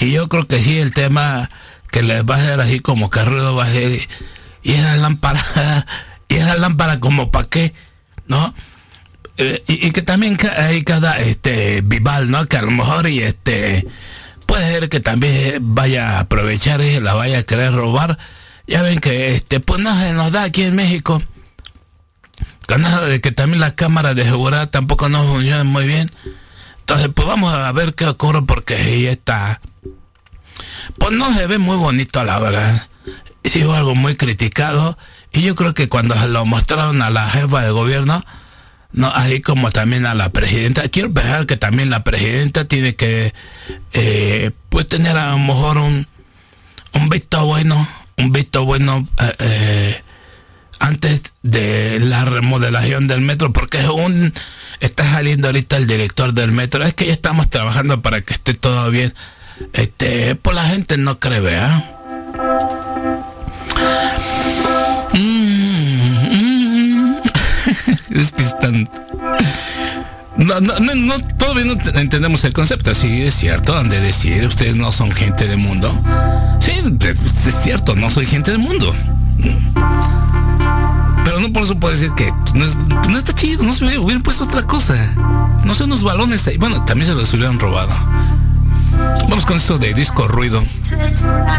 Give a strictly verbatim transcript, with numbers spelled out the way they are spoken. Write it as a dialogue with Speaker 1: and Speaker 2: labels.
Speaker 1: y yo creo que sí, el tema que les va a hacer así como que ruido va a ser, y esa lámpara, y esa lámpara como para qué, ¿no? Eh, y, y que también hay cada este Vival, ¿no? Que a lo mejor y este puede ser que también vaya a aprovechar y la vaya a querer robar. Ya ven que este pues no se nos da aquí en México. Que, no, que también las cámaras de seguridad tampoco no funcionan muy bien. Entonces pues vamos a ver qué ocurre, porque ahí está. Pues no se ve muy bonito, la verdad. Sí, fue algo muy criticado. Y yo creo que cuando se lo mostraron a la jefa de gobierno, no, así como también a la presidenta, quiero pensar que también la presidenta tiene que eh, pues tener a lo mejor un un visto bueno, un visto bueno eh, eh, antes de la remodelación del metro, porque según está saliendo ahorita el director del metro, es que ya estamos trabajando para que esté todo bien. Este, pues la gente no cree, ¿verdad? Es que están... No, no, no, no, todavía no entendemos el concepto. Sí, es cierto, han de decir, ustedes no son gente de mundo. Sí, es cierto, no soy gente del mundo. Pero no por eso puedo decir que no, es, no está chido, no se hubieran puesto otra cosa. No sé, unos balones ahí. Bueno, también se los hubieran robado. Vamos con esto de disco ruido.